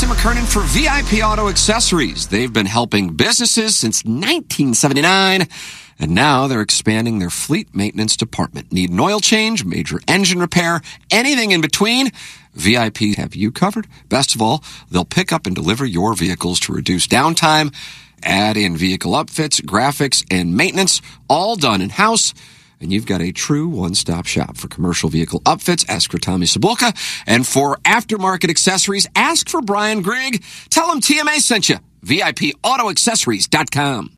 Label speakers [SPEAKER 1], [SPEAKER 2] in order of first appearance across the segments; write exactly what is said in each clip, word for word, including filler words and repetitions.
[SPEAKER 1] McKernan for V I P Auto Accessories. They've been helping businesses since nineteen seventy-nine, and now they're expanding their fleet maintenance department. Need an oil change, major engine repair, anything in between? V I P have you covered. Best of all, they'll pick up and deliver your vehicles to reduce downtime, add in vehicle upfits, graphics, and maintenance, all done in-house. And you've got a true one-stop shop for commercial vehicle upfits. Ask for Tommy Cibulka. And for aftermarket accessories, ask for Brian Grigg. Tell him T M A sent you. V I P Auto Accessories dot com.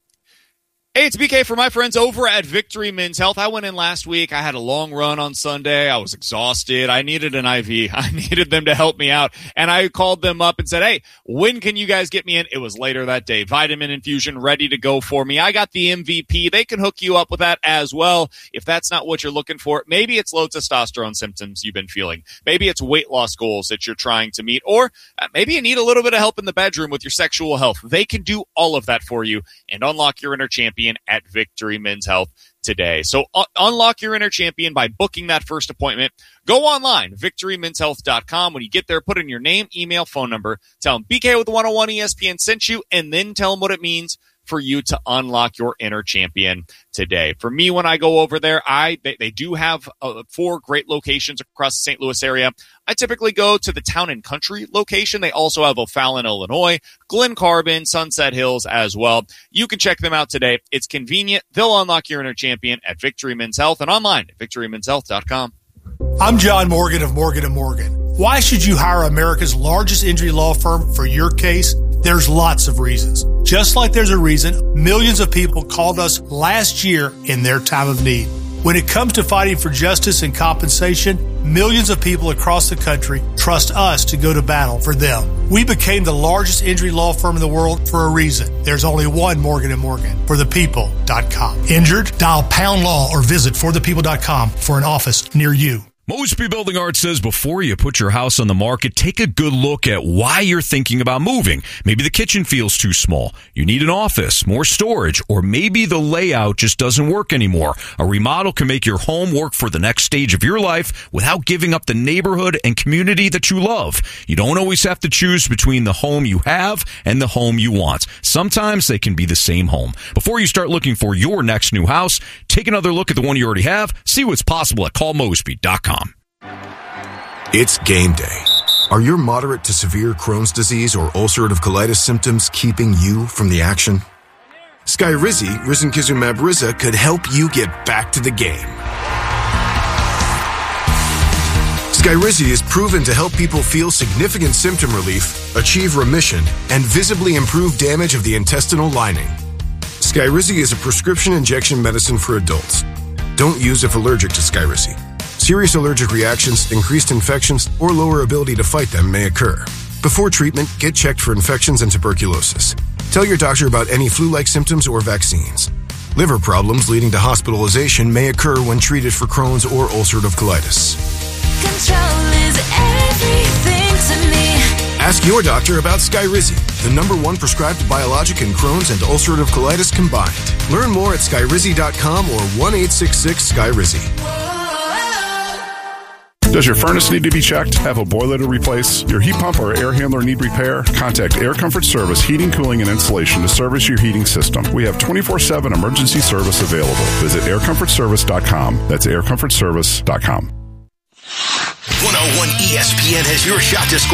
[SPEAKER 2] Hey, it's B K for my friends over at Victory Men's Health. I went in last week. I had a long run on Sunday. I was exhausted. I needed an I V. I needed them to help me out. And I called them up and said, hey, when can you guys get me in? It was later that day. Vitamin infusion ready to go for me. I got the M V P. They can hook you up with that as well. If that's not what you're looking for, maybe it's low testosterone symptoms you've been feeling. Maybe it's weight loss goals that you're trying to meet. Or maybe you need a little bit of help in the bedroom with your sexual health. They can do all of that for you and unlock your inner champion at Victory Men's Health today. So uh, unlock your inner champion by booking that first appointment. Go online, victory men's health dot com. When you get there, put in your name, email, phone number. Tell them B K with one oh one E S P N sent you, and then tell them what it means for you to unlock your inner champion today. For me, when I go over there, I they, they do have uh, four great locations across the Saint Louis area. I typically go to the Town and Country location. They also have O'Fallon, Illinois, Glen Carbon, Sunset Hills as well. You can check them out today. It's convenient. They'll unlock your inner champion at Victory Men's Health and online at victory men's health dot com.
[SPEAKER 3] I'm John Morgan of Morgan and Morgan. Why should you hire America's largest injury law firm for your case? There's lots of reasons. Just like there's a reason millions of people called us last year in their time of need. When it comes to fighting for justice and compensation, millions of people across the country trust us to go to battle for them. We became the largest injury law firm in the world for a reason. There's only one Morgan and Morgan, for the people dot com. Injured? Dial pound law or visit for the people dot com for an office near you.
[SPEAKER 4] Mosby Building Art says before you put your house on the market, take a good look at why you're thinking about moving. Maybe the kitchen feels too small. You need an office, more storage, or maybe the layout just doesn't work anymore. A remodel can make your home work for the next stage of your life without giving up the neighborhood and community that you love. You don't always have to choose between the home you have and the home you want. Sometimes they can be the same home. Before you start looking for your next new house, take another look at the one you already have. See what's possible at call mosby dot com.
[SPEAKER 5] It's game day. Are your moderate to severe Crohn's disease or ulcerative colitis symptoms keeping you from the action? Skyrizi, risankizumab Riza, could help you get back to the game. Skyrizi is proven to help people feel significant symptom relief, achieve remission, and visibly improve damage of the intestinal lining. Skyrizi is a prescription injection medicine for adults. Don't use if allergic to Skyrizi. Serious allergic reactions, increased infections, or lower ability to fight them may occur. Before treatment, get checked for infections and tuberculosis. Tell your doctor about any flu-like symptoms or vaccines. Liver problems leading to hospitalization may occur when treated for Crohn's or ulcerative colitis.
[SPEAKER 6] Control is everything to me.
[SPEAKER 5] Ask your doctor about Skyrizi, the number one prescribed biologic in Crohn's and ulcerative colitis combined. Learn more at skyrizi dot com or one eight six six Skyrizi.
[SPEAKER 7] Does your furnace need to be checked? Have a boiler to replace? Your heat pump or air handler need repair? Contact Air Comfort Service Heating, Cooling, and Installation to service your heating system. We have twenty-four seven emergency service available. Visit air comfort service dot com. That's air comfort service dot com.
[SPEAKER 8] one oh one E S P N has your shot to score